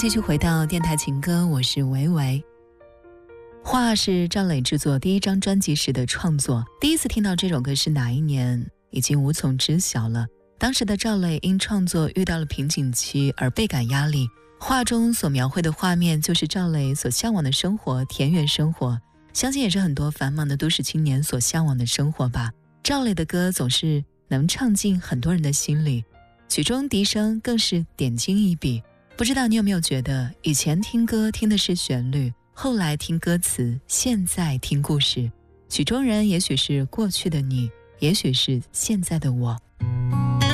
继续回到电台情歌，我是维维。画是赵磊制作第一张专辑时的创作，第一次听到这首歌是哪一年已经无从知晓了。当时的赵磊因创作遇到了瓶颈期而倍感压力，画中所描绘的画面就是赵磊所向往的生活，田园生活，相信也是很多繁忙的都市青年所向往的生活吧。赵磊的歌总是能唱进很多人的心里，曲中笛声更是点睛一笔。不知道你有没有觉得，以前听歌听的是旋律，后来听歌词，现在听故事。曲中人也许是过去的你，也许是现在的我。